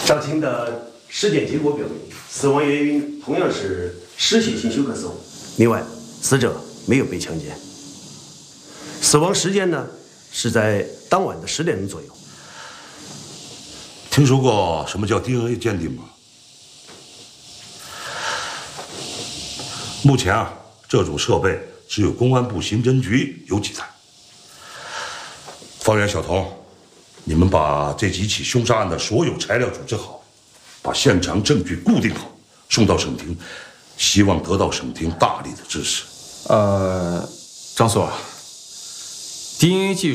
查清的尸检结果表明，死亡原因同样是失血性休克死亡。另外，死者没有被强奸。死亡时间呢是在当晚的10点钟左右。 听说过什么叫 DNA 鉴定吗？目前啊，这种设备只有公安部刑侦局有几台。方圆、小童，你们把这几起凶杀案的所有材料组织好，把现场证据固定好，送到省厅，希望得到省厅大力的支持。 张所，DNA 技术